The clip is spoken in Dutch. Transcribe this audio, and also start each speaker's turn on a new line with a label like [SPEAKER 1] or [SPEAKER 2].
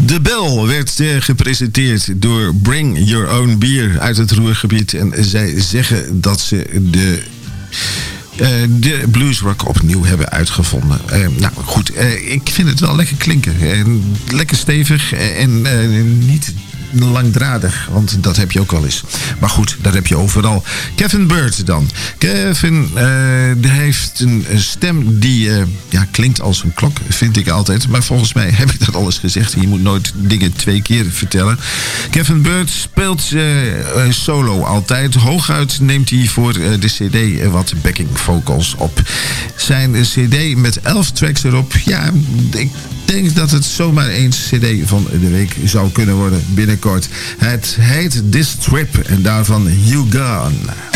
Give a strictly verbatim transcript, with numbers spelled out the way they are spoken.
[SPEAKER 1] De Bel werd uh, gepresenteerd door Bring Your Own Beer uit het Ruhrgebied. En zij zeggen dat ze de... Uh, de bluesrock opnieuw hebben uitgevonden. Uh, nou goed, uh, ik vind het wel lekker klinken. Uh, lekker stevig uh, en uh, niet langdradig, want dat heb je ook wel eens. Maar goed, dat heb je overal. Kevin Bird dan. Kevin uh, heeft een stem die uh, ja, klinkt als een klok, vind ik altijd. Maar volgens mij heb ik dat al eens gezegd. Je moet nooit dingen twee keer vertellen. Kevin Bird speelt uh, solo altijd. Hooguit neemt hij voor uh, de cd wat backing vocals op. Zijn cd met elf tracks erop. Ja, ik denk dat het zomaar eens cd van de week zou kunnen worden binnenkort. Het heet This Trip en daarvan You Gone.